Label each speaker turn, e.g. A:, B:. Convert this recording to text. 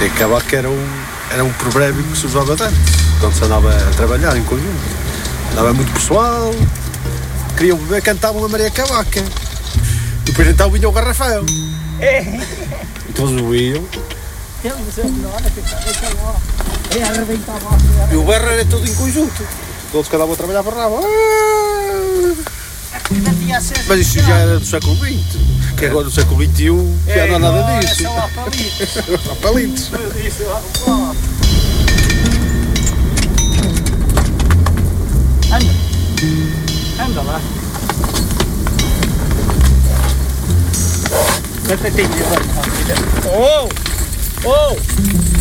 A: A cavaca era um provérbio que se usava tanto, quando se andava a trabalhar em conjunto. Andava muito pessoal, queriam beber, cantavam a Maria Cavaca. E depois então vinha o garrafão. Então eles bebiam. E o berro era todo em conjunto. Todos que andavam a trabalhar para lá. Mas isso já era do século XX. Que agora no século XXI já não há nada disso. Há palitos.
B: Anda lá. Oh!